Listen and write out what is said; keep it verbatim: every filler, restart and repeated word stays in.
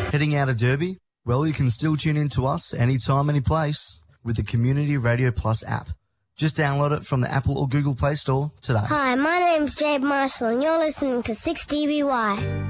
Heading out of Derby? Well, you can still tune in to us anytime, any place with the Community Radio Plus app. Just download it from the Apple or Google Play Store today. Hi, my name's Jade Marshall and you're listening to six D B Y.